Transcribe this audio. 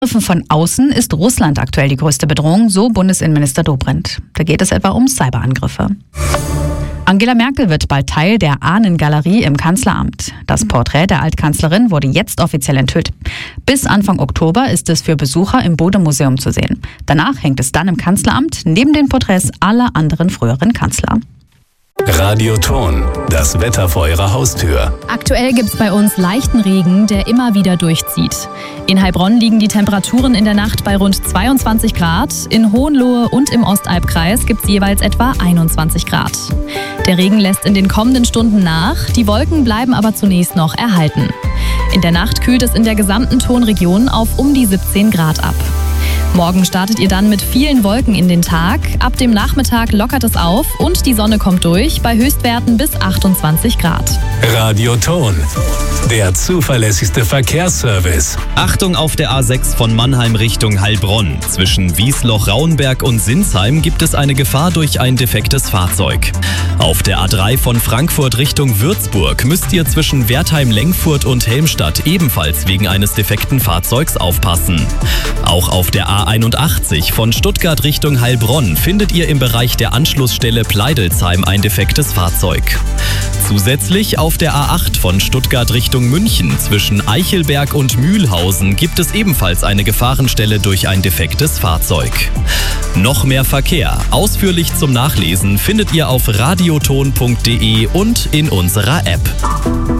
Von außen ist Russland aktuell die größte Bedrohung, so Bundesinnenminister Dobrindt. Da geht es etwa um Cyberangriffe. Angela Merkel wird bald Teil der Ahnengalerie im Kanzleramt. Das Porträt der Altkanzlerin wurde jetzt offiziell enthüllt. Bis Anfang Oktober ist es für Besucher im Bode-Museum zu sehen. Danach hängt es dann im Kanzleramt neben den Porträts aller anderen früheren Kanzler. Radio Ton, das Wetter vor Ihrer Haustür. Aktuell gibt es bei uns leichten Regen, der immer wieder durchzieht. In Heilbronn liegen die Temperaturen in der Nacht bei rund 22 Grad. In Hohenlohe und im Ostalbkreis gibt es jeweils etwa 21 Grad. Der Regen lässt in den kommenden Stunden nach, die Wolken bleiben aber zunächst noch erhalten. In der Nacht kühlt es in der gesamten Tonregion auf um die 17 Grad ab. Morgen startet ihr dann mit vielen Wolken in den Tag. Ab dem Nachmittag lockert es auf und die Sonne kommt durch bei Höchstwerten bis 28 Grad. Radio Ton, der zuverlässigste Verkehrsservice. Achtung auf der A6 von Mannheim Richtung Heilbronn. Zwischen Wiesloch-Rauenberg und Sinsheim gibt es eine Gefahr durch ein defektes Fahrzeug. Auf der A3 von Frankfurt Richtung Würzburg müsst ihr zwischen Wertheim-Lengfurt und Helmstadt ebenfalls wegen eines defekten Fahrzeugs aufpassen. Auch auf der A81 von Stuttgart Richtung Heilbronn findet ihr im Bereich der Anschlussstelle Pleidelsheim ein defektes Fahrzeug. Zusätzlich auf der A8 von Stuttgart Richtung München zwischen Eichelberg und Mühlhausen gibt es ebenfalls eine Gefahrenstelle durch ein defektes Fahrzeug. Noch mehr Verkehr, ausführlich zum Nachlesen, findet ihr auf radioton.de und in unserer App.